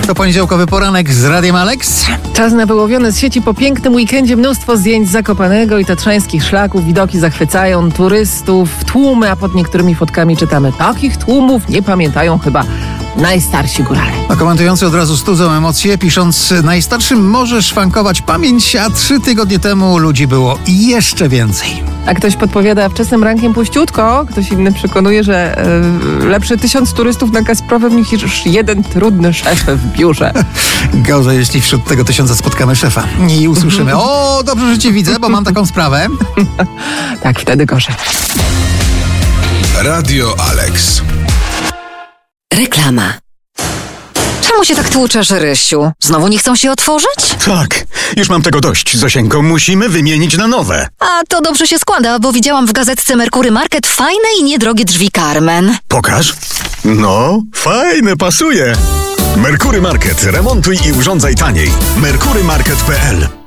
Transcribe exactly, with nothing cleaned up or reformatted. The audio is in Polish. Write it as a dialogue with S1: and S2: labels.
S1: To poniedziałkowy poranek z Radiem Alex.
S2: Czas na wyłowione z sieci po pięknym weekendzie mnóstwo zdjęć z Zakopanego i tatrzańskich szlaków. Widoki zachwycają turystów, tłumy, a pod niektórymi fotkami czytamy: takich tłumów nie pamiętają chyba najstarsi górale.
S1: A komentujący od razu studzą emocje, pisząc: najstarszym może szwankować pamięć, a trzy tygodnie temu ludzi było jeszcze więcej.
S2: A ktoś podpowiada: wczesnym rankiem puściutko. Ktoś inny przekonuje, że yy, lepszy tysiąc turystów na Kasprowem niż jeden trudny szef w biurze.
S1: Gorzej, jeśli wśród tego tysiąca spotkamy szefa i usłyszymy: o, dobrze, że cię widzę, bo mam taką sprawę.
S2: Tak, wtedy gorzej.
S3: Radio Alex.
S4: Reklama. Czemu się tak tłuczesz, Rysiu? Znowu nie chcą się otworzyć?
S5: Tak, już mam tego dość, Zosieńko. Musimy wymienić na nowe.
S4: A to dobrze się składa, bo widziałam w gazetce Merkury Market fajne i niedrogie drzwi Carmen.
S5: Pokaż. No, fajne, pasuje. Merkury Market. Remontuj i urządzaj taniej. merkury market kropka p l